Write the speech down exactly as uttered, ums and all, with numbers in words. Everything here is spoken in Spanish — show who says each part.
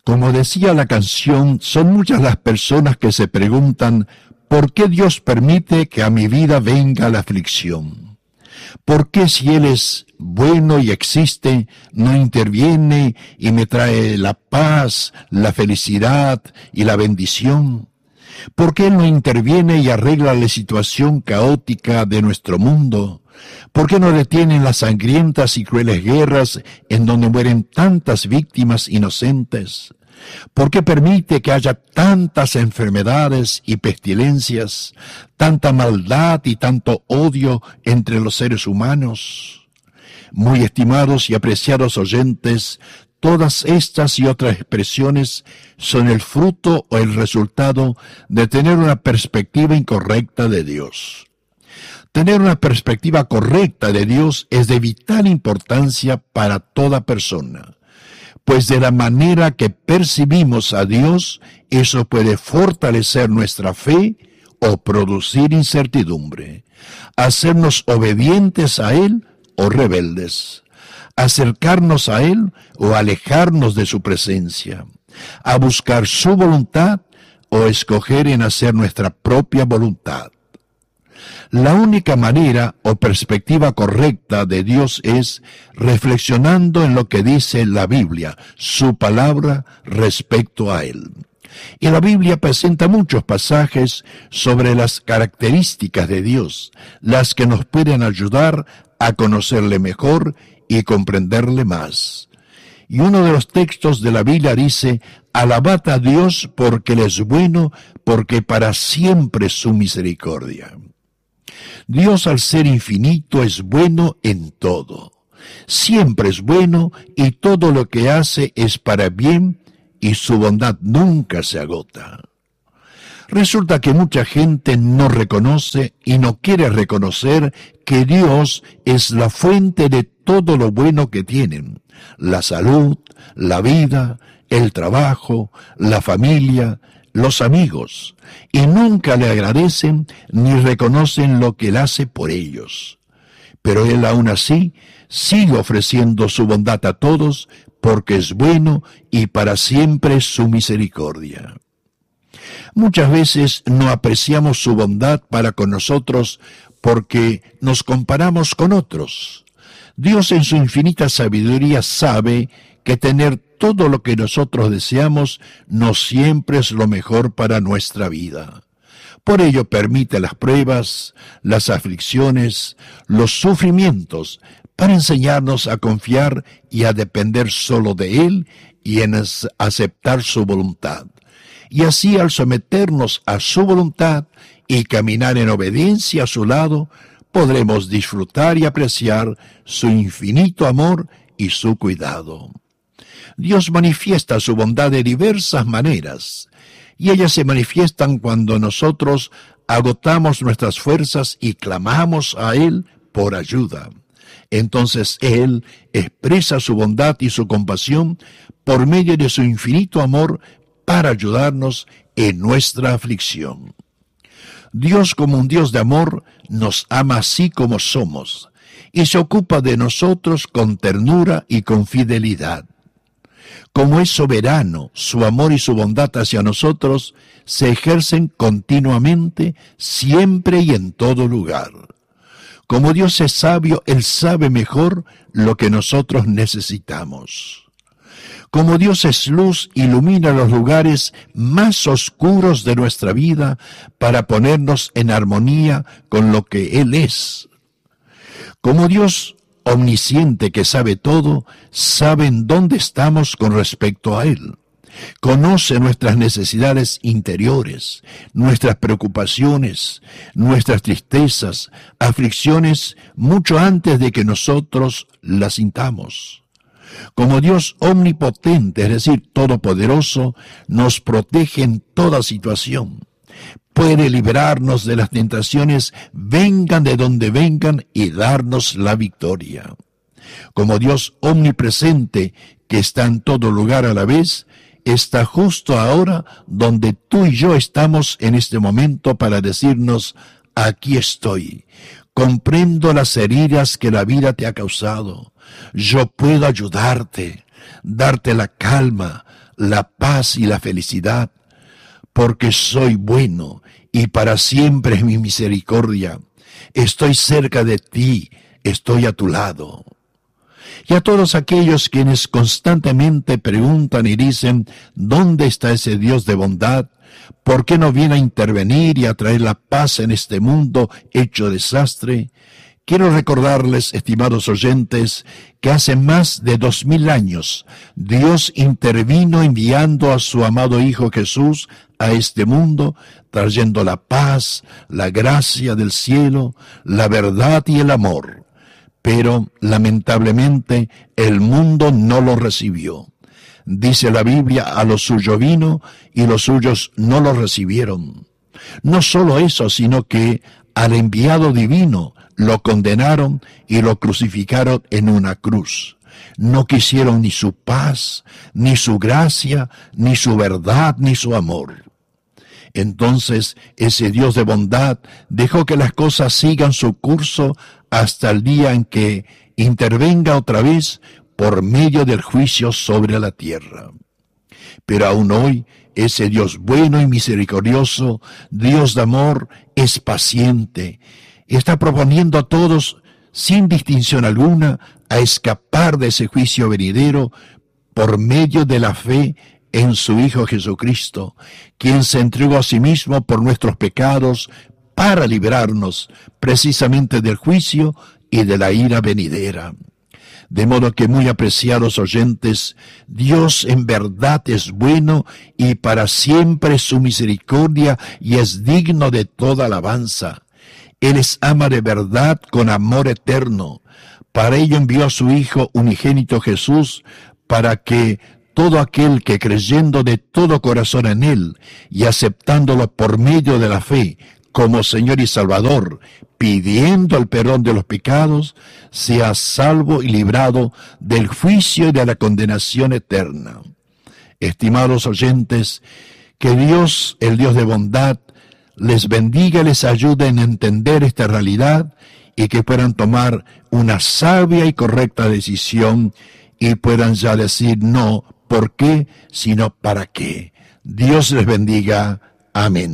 Speaker 1: Como decía la canción, son muchas las personas que se preguntan ¿por qué Dios permite que a mi vida venga la aflicción? ¿Por qué si Él es bueno y existe, no interviene y me trae la paz, la felicidad y la bendición? ¿Por qué Él no interviene y arregla la situación caótica de nuestro mundo? ¿Por qué no detienen las sangrientas y crueles guerras en donde mueren tantas víctimas inocentes? ¿Por qué permite que haya tantas enfermedades y pestilencias, tanta maldad y tanto odio entre los seres humanos? Muy estimados y apreciados oyentes, todas estas y otras expresiones son el fruto o el resultado de tener una perspectiva incorrecta de Dios. Tener una perspectiva correcta de Dios es de vital importancia para toda persona, pues de la manera que percibimos a Dios, eso puede fortalecer nuestra fe o producir incertidumbre, hacernos obedientes a Él o rebeldes, acercarnos a Él o alejarnos de su presencia, a buscar su voluntad o escoger en hacer nuestra propia voluntad. La única manera o perspectiva correcta de Dios es reflexionando en lo que dice la Biblia, su palabra respecto a Él. Y la Biblia presenta muchos pasajes sobre las características de Dios, las que nos pueden ayudar a conocerle mejor y comprenderle más. Y uno de los textos de la Biblia dice, alabad a Dios porque Él es bueno, porque para siempre es su misericordia. Dios, al ser infinito, es bueno en todo. Siempre es bueno y todo lo que hace es para bien y su bondad nunca se agota. Resulta que mucha gente no reconoce y no quiere reconocer que Dios es la fuente de todo lo bueno que tienen. La salud, la vida, el trabajo, la familia, los amigos, y nunca le agradecen ni reconocen lo que Él hace por ellos. Pero Él aún así sigue ofreciendo su bondad a todos porque es bueno y para siempre es su misericordia. Muchas veces no apreciamos su bondad para con nosotros porque nos comparamos con otros. Dios en su infinita sabiduría sabe que tener todo lo que nosotros deseamos no siempre es lo mejor para nuestra vida. Por ello permite las pruebas, las aflicciones, los sufrimientos, para enseñarnos a confiar y a depender solo de Él y en aceptar su voluntad. Y así al someternos a su voluntad y caminar en obediencia a su lado, podremos disfrutar y apreciar su infinito amor y su cuidado. Dios manifiesta su bondad de diversas maneras, y ellas se manifiestan cuando nosotros agotamos nuestras fuerzas y clamamos a Él por ayuda. Entonces Él expresa su bondad y su compasión por medio de su infinito amor para ayudarnos en nuestra aflicción. Dios, como un Dios de amor, nos ama así como somos, y se ocupa de nosotros con ternura y con fidelidad. Como es soberano, su amor y su bondad hacia nosotros se ejercen continuamente, siempre y en todo lugar. Como Dios es sabio, Él sabe mejor lo que nosotros necesitamos. Como Dios es luz, ilumina los lugares más oscuros de nuestra vida para ponernos en armonía con lo que Él es. Como Dios omnisciente que sabe todo, sabe en dónde estamos con respecto a Él. Conoce nuestras necesidades interiores, nuestras preocupaciones, nuestras tristezas, aflicciones, mucho antes de que nosotros las sintamos. Como Dios omnipotente, es decir, todopoderoso, nos protege en toda situación. Puede librarnos de las tentaciones, vengan de donde vengan, y darnos la victoria. Como Dios omnipresente, que está en todo lugar a la vez, está justo ahora donde tú y yo estamos en este momento para decirnos, aquí estoy, comprendo las heridas que la vida te ha causado, yo puedo ayudarte, darte la calma, la paz y la felicidad, porque soy bueno y para siempre es mi misericordia. Estoy cerca de ti, estoy a tu lado. Y a todos aquellos quienes constantemente preguntan y dicen, ¿dónde está ese Dios de bondad? ¿Por qué no viene a intervenir y a traer la paz en este mundo hecho desastre? Quiero recordarles, estimados oyentes, que hace más de dos mil años Dios intervino enviando a su amado Hijo Jesús a este mundo, trayendo la paz, la gracia del cielo, la verdad y el amor. Pero, lamentablemente, el mundo no lo recibió. Dice la Biblia, a lo suyo vino y los suyos no lo recibieron. No solo eso, sino que al enviado divino lo condenaron y lo crucificaron en una cruz. No quisieron ni su paz, ni su gracia, ni su verdad, ni su amor. Entonces ese Dios de bondad dejó que las cosas sigan su curso hasta el día en que intervenga otra vez por medio del juicio sobre la tierra. Pero aún hoy, ese Dios bueno y misericordioso, Dios de amor, es paciente. Está proponiendo a todos, sin distinción alguna, a escapar de ese juicio venidero por medio de la fe en su Hijo Jesucristo, quien se entregó a sí mismo por nuestros pecados para librarnos precisamente del juicio y de la ira venidera. De modo que, muy apreciados oyentes, Dios en verdad es bueno y para siempre su misericordia y es digno de toda alabanza. Él es ama de verdad con amor eterno. Para ello envió a su Hijo unigénito Jesús, para que todo aquel que creyendo de todo corazón en Él y aceptándolo por medio de la fe como Señor y Salvador, pidiendo el perdón de los pecados, sea salvo y librado del juicio y de la condenación eterna. Estimados oyentes, que Dios, el Dios de bondad, les bendiga y les ayude en entender esta realidad y que puedan tomar una sabia y correcta decisión y puedan ya decir no, ¿por qué? Sino ¿para qué? Dios les bendiga. Amén.